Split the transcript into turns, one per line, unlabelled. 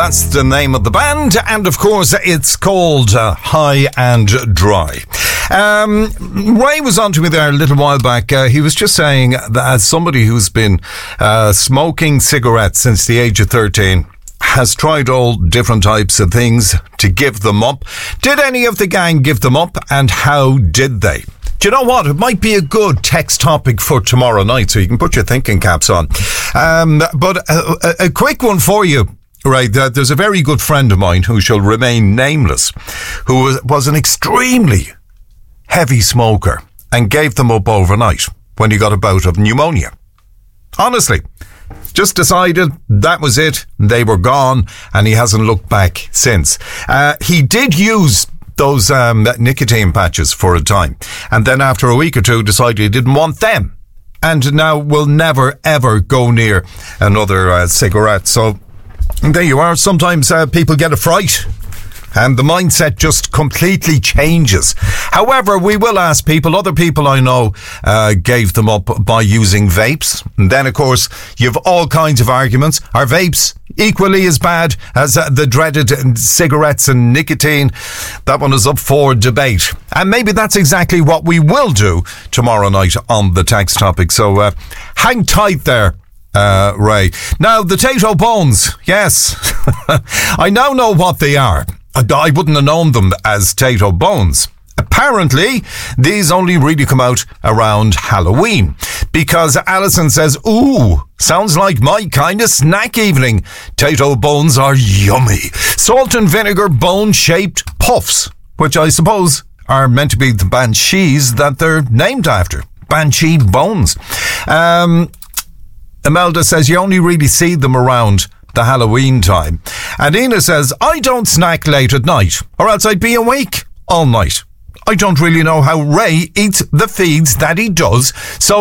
That's the name of the band, and of course it's called High and Dry. Ray was on to me there a little while back. He was just saying that as somebody who's been smoking cigarettes since the age of 13, has tried all different types of things to give them up. Did any of the gang give them up, and how did they? Do you know what? It might be a good text topic for tomorrow night, so you can put your thinking caps on. But a quick one for you. Right, there's a very good friend of mine who shall remain nameless, who was an extremely heavy smoker and gave them up overnight when he got a bout of pneumonia. Honestly, just decided that was it, they were gone, and he hasn't looked back since. He did use those nicotine patches for a time, and then after a week or two decided he didn't want them, and now will never ever go near another cigarette. So there you are. Sometimes people get a fright and the mindset just completely changes. However, we will ask people. Other people I know gave them up by using vapes. And then, of course, you've all kinds of arguments. Are vapes equally as bad as the dreaded cigarettes and nicotine? That one is up for debate. And maybe that's exactly what we will do tomorrow night on the text topic. So hang tight there. Ray. Now, the Tayto Bones, yes. I now know what they are. I wouldn't have known them as Tayto Bones. Apparently, these only really come out around Halloween, because Alison says, ooh, sounds like my kind of snack evening. Tayto Bones are yummy. Salt and vinegar bone-shaped puffs, which I suppose are meant to be the banshees that they're named after. Banshee Bones. Imelda says you only really see them around the Halloween time. And Ina says, I don't snack late at night, or else I'd be awake all night. I don't really know how Ray eats the feeds that he does, so